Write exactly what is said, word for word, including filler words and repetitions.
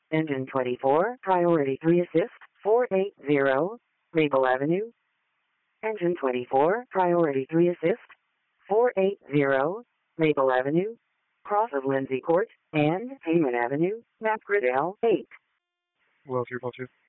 Engine twenty-four, Priority three Assist, four eighty, Maple Avenue. Engine twenty-four, Priority three Assist, four eighty, Maple Avenue, cross of Lindsay Court, and Hayman Avenue, Map Grid L eight. Well, three plus two.